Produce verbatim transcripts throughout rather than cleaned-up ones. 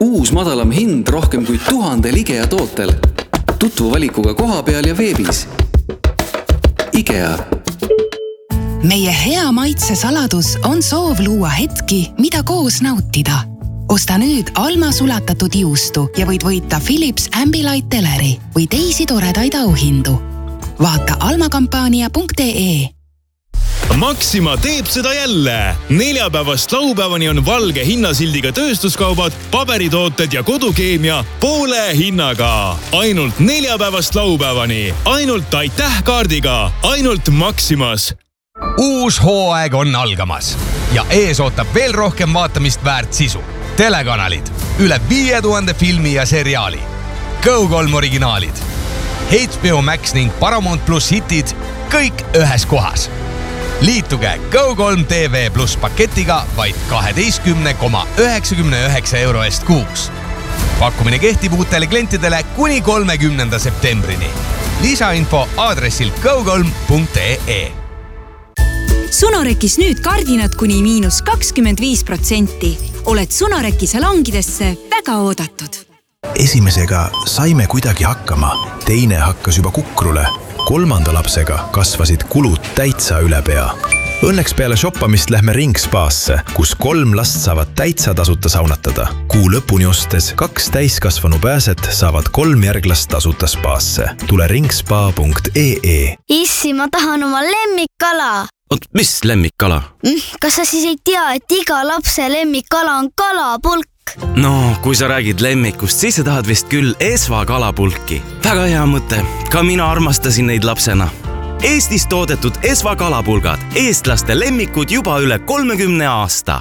Uus madalam hind rohkem kui tuhandel IKEA tootel. Tutvu valikuga koha peal ja veebis. IKEA. Meie hea maitse saladus on soov luua hetki, mida koos nautida. Osta nüüd Alma sulatatud juustu ja võid võita Philips Ambilight teleri või teisi toredaid auhindu. Vaata almakampaania punkt ee. Maxima teeb seda jälle. Neljapäevast laupäevani on valge hinnasildiga tööstuskaubad, paberitooted ja kodukeemia poole hinnaga. Ainult neljapäevast laupäevani. Ainult aitäh kaardiga. Ainult Maximas. Uus hooaeg on algamas ja ees ootab veel rohkem vaatamist väärt sisu. Telekanalid, üle viie tuhande filmi ja seriaali. Go kolm originaalid. H B O Max ning Paramount Plus hitid kõik ühes kohas. Liituge Go kolm T V plus paketiga vaid kaheteistkümne koma üheksakümne üheksa euro eest kuus. Pakkumine kehtib uutele klientidele kuni kolmekümnenda septembrini. Lisainfo aadressil go kolm punkt ee. Sunorekis nüüd kardinad kuni miinus kakskümmend viis protsenti. Oled Sunoreki salongidesse väga oodatud. Esimesega saime kuidagi hakkama, teine hakkas juba kukrule. Kolmanda lapsega kasvasid kulud täitsa üle pea. Õnneks peale shoppamist lähme Ringspaasse, kus kolm last saavad täitsa tasuta saunatada. Kuu lõpuni ostes kaks täiskasvanu pääset saavad kolm järglast tasuta spaasse. Tule ringspa punkt ee. Issi, ma tahan oma lemmikkala. Oot, mis lemmikkala? Kas sa siis ei tea, et iga lapse lemmikkala on kalapulk? No, kui sa räägid lemmikust, siis sa tahad vist küll Esva kalapulki. Väga hea mõte. Ka mina armastasin neid lapsena. Eestis toodetud Esva kalapulgad. Eestlaste lemmikud juba üle kolmekümne aasta.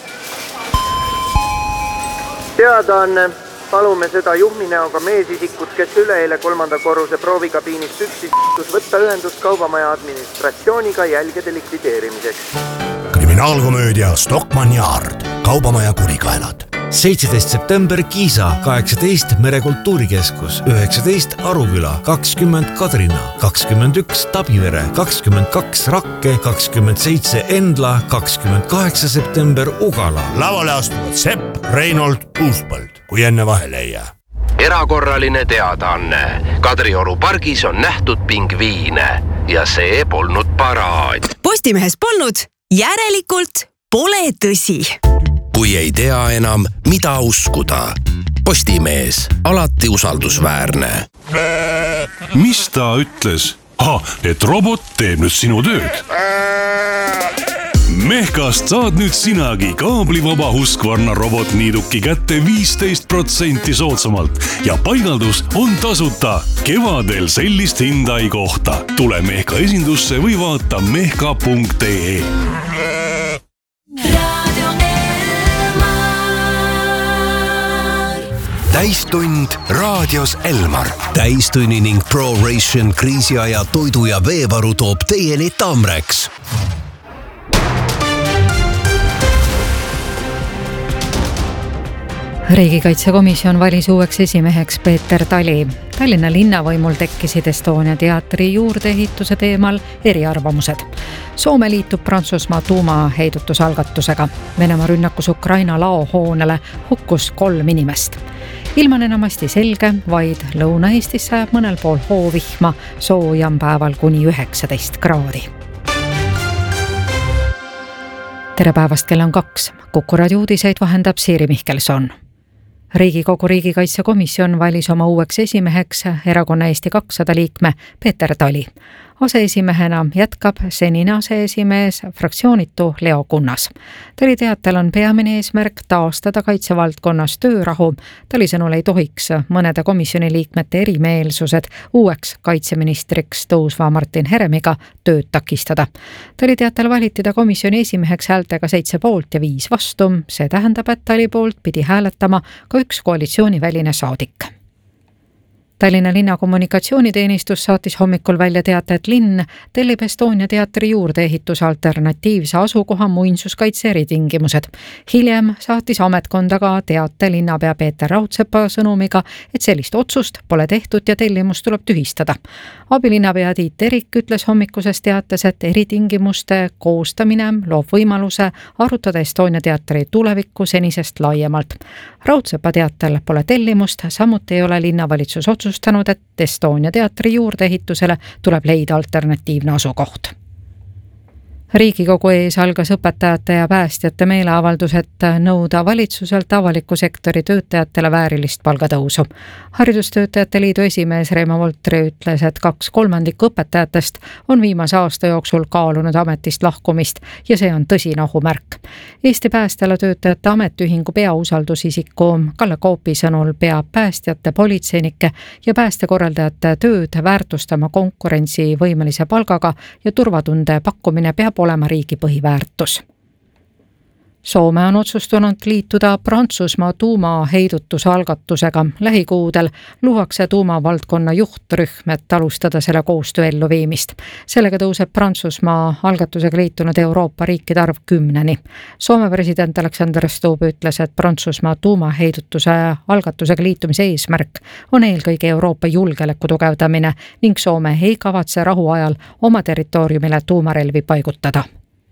Teadaanne. Palume seda juhminäoga meesisikut, kes üleeile kolmanda korruse proovikabiinist üksis võtta ühendust kaubamaja administratsiooniga jälgede likvideerimiseks. Kriminaalkomöödia Stockmann Yard. Kaubamaja kurikaelad. seitseteist september Kiisa, kaheksateist Merekultuurikeskus, üheksateist Aruküla, kakskümmend Kadrina, kakskümmend üks Tabivere, kakskümmend kaks Rakke, kakskümmend seitse Endla, kakskümmend kaheksa september Ugala. Lavale astuvad Sepp, Reinold, Uuspõld, kui enne vahele ei jää. Erakorraline teadaanne. Kadrioru pargis on nähtud pingviine ja see polnud paraad. Postimehes polnud, järelikult pole tõsi. Kui ei tea enam, mida uskuda. Postimees, alati usaldusväärne. Mis ta ütles? Ah, et robot teeb nüüd sinu tööd. Mehkast saad nüüd sinagi kaablivaba Husqvarna robotniiduki kätte viisteist protsenti soodsamalt ja paigaldus on tasuta. Kevadel sellist hinda ei kohta. Tule Mehka esindusse või vaata mehka punkt ee. Täistund raadios Elmar. Täistunni ning ProRation kriisiaja toidu ja veevaru toob teieni Tamrex. Riigikaitsekomisjon valis uueks esimeheks Peeter Tali. Tallinna linnavõimul tekkisid Estonia teatri juurdeehituse teemal eriarvamused. Soome liitub Prantsusmaa tuumaheidutusalgatusega. Venemaa rünnakus Ukraina laohoonele hukkus kolm inimest. Ilm on enamasti selge, vaid Lõuna-Eestis sajab mõnel pool hoovihma, soojam päeval kuni üheksateist kraadi. Tere päevast, kell on kaks. Kuku raadio uudiseid vahendab Siiri Mihkelson. Riigikogu riigikaitsekomisjon valis oma uueks esimeheks erakonna Eesti kakssada liikme Peeter Tali. Aseesimehena jätkab senine aseesimees fraktsioonitu Leo Kunnas. Tali teatel on peamine eesmärk taastada kaitsevaldkonnas töörahu. Tali sõnul ei tohiks mõnede komisjoni liikmete erimeelsused uueks kaitseministriks tõusva Martin Heremiga tööd takistada. Tali teatel valiti ta komisjoni esimeheks häältega seitse poolt ja viis vastu. See tähendab, et Tali poolt pidi hääletama ka üks koalitsiooniväline saadik. Tallinna linna kommunikatsiooniteenistus saatis hommikul välja teate, et linn tellib Estonia teatri juurdeehituse alternatiivse asukoha muinsuskaitse eritingimused. Hiljem saatis ametkonda ka teate linnapea Peeter Raudsepa sõnumiga, et sellist otsust pole tehtud ja tellimus tuleb tühistada. Abilinnapea Tiit Terik ütles hommikuses teates, et eritingimuste koostamine loob võimaluse arutada Estonia teatri tulevikku senisest laiemalt. Raudsepa teatel pole tellimust, samuti ei ole linnavalitsus otsustanud, et Estonia teatri juurdeehitusele tuleb leida alternatiivne asukoht. Riigikogu ees algas õpetajate ja päästjate meeleavaldus, et nõuda valitsuselt avaliku sektori töötajatele väärilist palgatõusu. Haridustöötajate liidu esimees Reimo Voltri ütles, et kaks kolmandikku õpetajatest on viimase aasta jooksul kaalunud ametist lahkumist ja see on tõsine ohumärk. Eesti päästjale töötajate ametiühingu peausaldusisiku Kalle Koopi sõnul peab päästjate, politseinike ja päästekorraldajate tööd väärtustama konkurentsivõimelise palgaga ja turvatunde pakkumine peab olema riigi põhiväärtus. Soome on otsustanud liituda Prantsusmaa tuumaheidutuse algatusega. Lähikuudel luuakse tuumavaldkonna juhtrühm, et alustada selle koostöö elluviimist. Sellega tõuseb Prantsusmaa algatusega liitunud Euroopa riikide arv kümneni. Soome president Alexander Stubb ütles, et Prantsusmaa tuumaheidutuse algatusega liitumise eesmärk on eelkõige Euroopa julgeoleku tugevdamine ning Soome ei kavatse rahuajal oma territooriumile tuumarelvi paigutada.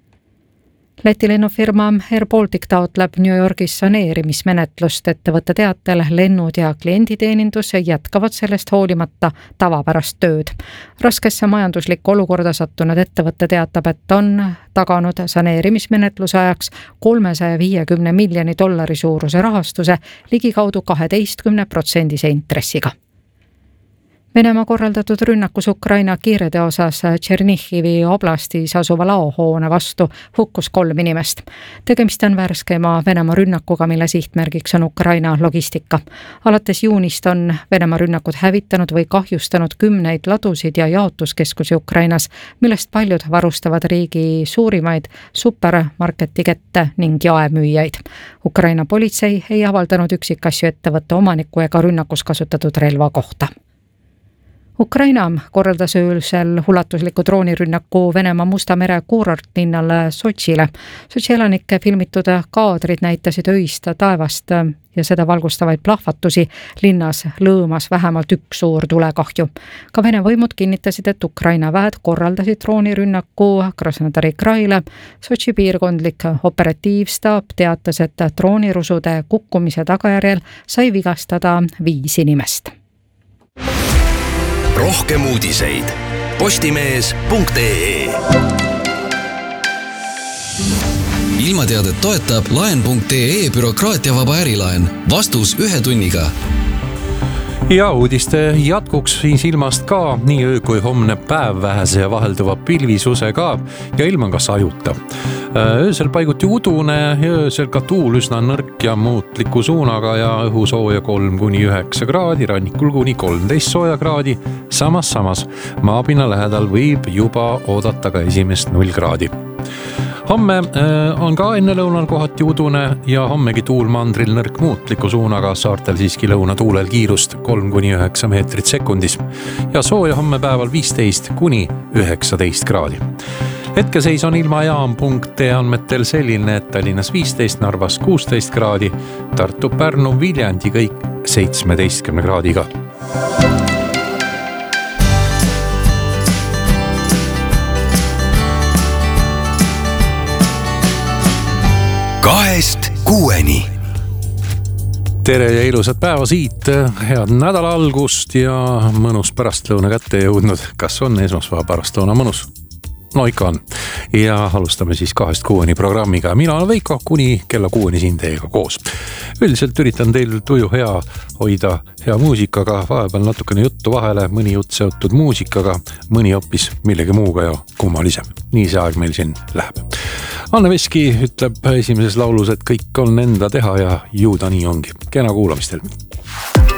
Läti lennufirma Air Baltic taotleb New Yorgis saneerimismenetlust. Ettevõtte teatel lennud ja klienditeenindus jätkavad sellest hoolimata tavapärast tööd. Raskesse majanduslikku olukorda sattunud ettevõtte teatab, et on taganud saneerimismenetluse ajaks kolmesaja viiekümne miljoni dollari suuruse rahastuse ligikaudu kaheteistkümne protsendise intressiga. Venemaa korraldatud rünnakus Ukraina kiirede osas Tšernihivi oblastis asuva laohoone vastu hukkus kolm inimest. Tegemist on värskema Venemaa rünnakuga, mille sihtmärgiks on Ukraina logistika. Alates juunist on Venemaa rünnakud hävitanud või kahjustanud kümneid ladusid ja jaotuskeskusi Ukrainas, millest paljud varustavad riigi suurimaid supermarketikette ning jaemüüjaid. Ukraina politsei ei avaldanud üksikasju ettevõtte omaniku ega rünnakus kasutatud relva kohta. Ukraina korraldas öösel ulatusliku droonirünnaku Venemaa Musta mere kuurortlinnale Sotšile. Sotši elanike filmitud kaadrid näitasid öist taevast ja seda valgustavaid plahvatusi. Linnas lõõmas vähemalt üks suur tulekahju. Ka Vene võimud kinnitasid, et Ukraina väed korraldasid droonirünnaku Krasnodari kraile. Sotši piirkondlik operatiivstaab teatas, et droonirusude kukkumise tagajärjel sai vigastada viis inimest. Rohkem uudiseid postimees punkt ee. Ilmateadet toetab laen punkt ee bürokraatiavaba ärilaen. Vastus ühe tunniga. Ja uudiste jätkuks siis ilmast ka, nii öö kui homne päev vähese ja vahelduva pilvisusega ja ilm on ka sajuta. Öösel paiguti udune ja öösel ka tuul üsna nõrk ja muutliku suunaga ja õhu sooja kolm kuni üheksa kraadi, rannikul kuni kolmteist sooja kraadi. Samas samas maapinna lähedal võib juba oodata ka esimest null kraadi. Homme on ka enne lõunal kohati udune ja hommegi tuul mandril nõrk muutliku suunaga, saartel siiski lõuna tuulel kiirust kolm kuni üheksa meetrit sekundis ja sooja homme päeval viisteist kuni üheksateist kraadi. Hetkeseis on ilmajaam punkt ee andmetel selline, et Tallinnas viisteist, Narvas kuusteist kraadi, Tartu, Pärnu, Viljandi kõik seitsmeteistkümne kraadiga. Kahest kuueni. Tere ja ilusat päeva siit, head nädala algust ja mõnus pärastlõuna kätte jõudnud. Kas on esmaspäeva pärastlõuna mõnus? No ikka on. Ja alustame siis kahest kuueni programmiga. Mina olen Veiko, kuni kella kuueni siin teiega koos. Üldiselt üritan teil tuju hea hoida hea muusikaga, vahepeal natukene juttu vahele, mõni jutt seotud muusikaga, mõni hoopis millegi muuga ja kummalisem. Nii see aeg meil siin läheb. Anne Veski ütleb esimeses laulus, et kõik on enda teha ja ju ta nii ongi. Kena kuulamist teil.